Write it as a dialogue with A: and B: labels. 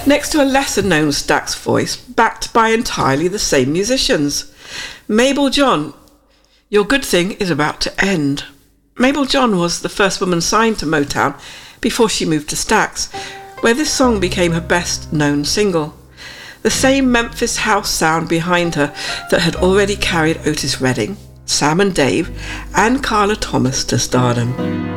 A: next to a lesser-known Stax voice, backed by entirely the same musicians. Mabel John, Your Good Thing Is About to End. Mabel John was the first woman signed to Motown before she moved to Stax, where this song became her best-known single. The same Memphis house sound behind her that had already carried Otis Redding, Sam and Dave, and Carla Thomas to stardom.